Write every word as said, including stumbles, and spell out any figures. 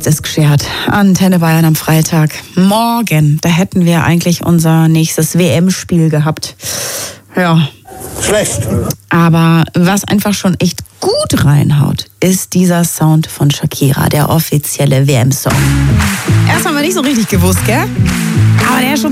ist geschert. Antenne Bayern am Freitag. Morgen, da hätten wir eigentlich unser nächstes W M-Spiel gehabt. Ja. Schlecht. Aber was einfach schon echt gut reinhaut, ist dieser Sound von Shakira, der offizielle W M-Song. Erst haben wir nicht so richtig gewusst, gell? Aber der ist schon